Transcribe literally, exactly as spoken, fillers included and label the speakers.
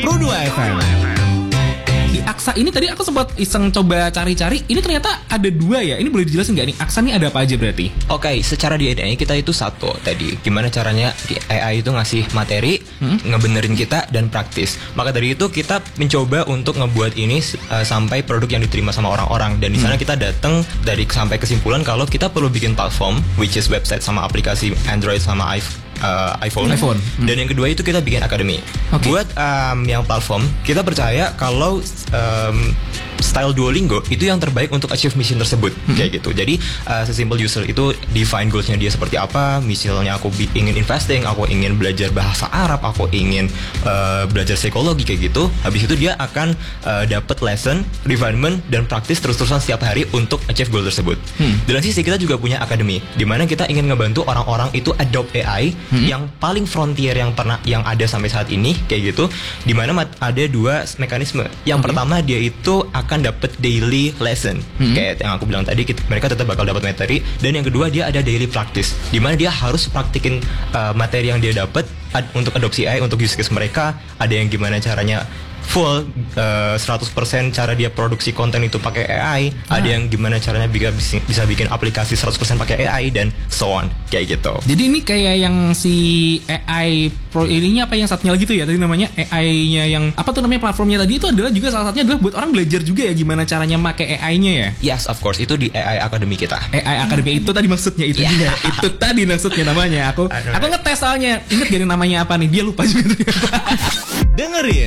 Speaker 1: Pro dua F M. Di Aksa ini tadi aku sempat iseng coba cari-cari. Ini ternyata ada dua ya. Ini boleh dijelasin nggak nih? Aksa ini ada apa aja berarti?
Speaker 2: Oke, okay, secara D N A kita itu satu tadi. Gimana caranya A I itu ngasih materi, hmm? ngebenerin kita dan praktis. Maka dari itu kita mencoba untuk ngebuat ini uh, sampai produk yang diterima sama orang-orang. Dan di sana hmm. kita datang dari sampai kesimpulan kalau kita perlu bikin platform, which is website sama aplikasi Android sama iPhone. Uh, iPhone,
Speaker 1: iPhone. Hmm.
Speaker 2: Dan yang kedua itu kita bikin akademi. Okay. Buat um, yang platform, kita percaya kalau um, style Duolingo itu yang terbaik untuk achieve mission tersebut, hmm. kayak gitu. Jadi uh, sesimpel user itu define goalsnya dia seperti apa. Misalnya aku bi- ingin investing, aku ingin belajar bahasa Arab, aku ingin uh, belajar psikologi kayak gitu. Habis itu dia akan uh, dapat lesson, refinement dan praktis terus-terusan setiap hari untuk achieve goal tersebut. Hmm. Dalam sisi kita juga punya akademi, di mana kita ingin ngebantu orang-orang itu adopt A I. Hmm. Yang paling frontier yang pernah yang ada sampai saat ini kayak gitu, di mana ada dua mekanisme. Yang okay. pertama dia itu akan dapat daily lesson, hmm. kayak yang aku bilang tadi, kita, mereka tetap bakal dapat materi. Dan yang kedua dia ada daily practice, di mana dia harus praktikin uh, materi yang dia dapat ad, untuk adopsi A I untuk use case mereka. Ada yang gimana caranya full uh, seratus persen cara dia produksi konten itu pakai A I, ah. ada yang gimana caranya bisa bisa bikin aplikasi seratus persen pakai A I dan so on kayak gitu.
Speaker 1: Jadi ini kayak yang si A I Pro ininya apa yang satunya lagi tuh ya tadi namanya A I-nya yang apa tuh namanya platformnya tadi itu adalah juga salah satunya adalah buat orang belajar juga ya gimana caranya pakai A I-nya ya.
Speaker 2: Yes, of course, itu di A I Academy kita.
Speaker 1: A I Academy itu tadi maksudnya itu yeah. dia. Itu tadi maksudnya namanya. Aku aku ngetes soalnya. Ingat gak namanya apa nih? Dia lupa juga.
Speaker 3: Dengerin